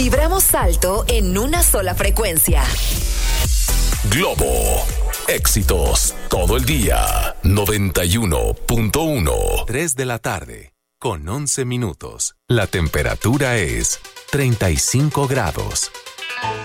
Vibramos alto en una sola frecuencia. Globo. Éxitos todo el día. 91.1. 3 de la tarde, con 11 minutos. La temperatura es 35 grados.